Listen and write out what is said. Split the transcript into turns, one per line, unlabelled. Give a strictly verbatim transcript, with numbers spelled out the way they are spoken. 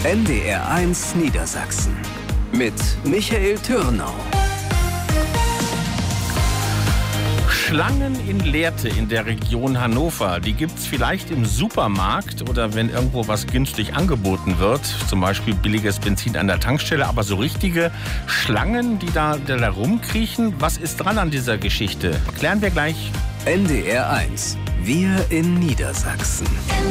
N D R eins Niedersachsen mit Michael Türnau.
Schlangen in Lehrte in der Region Hannover, die gibt es vielleicht im Supermarkt oder wenn irgendwo was günstig angeboten wird, zum Beispiel billiges Benzin an der Tankstelle, aber so richtige Schlangen, die da, die da rumkriechen, was ist dran an dieser Geschichte? Klären wir gleich.
N D R eins, wir in Niedersachsen.